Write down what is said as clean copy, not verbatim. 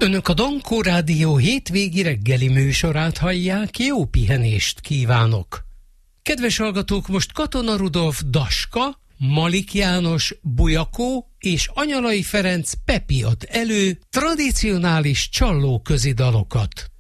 Önök a Dankó Rádió hétvégi reggeli műsorát hallják, jó pihenést kívánok! Kedves hallgatók, most Katona Rudolf Daska, Malik János Bujakó és Anyalai Ferenc Pepi ad elő tradicionális csallóközi dalokat.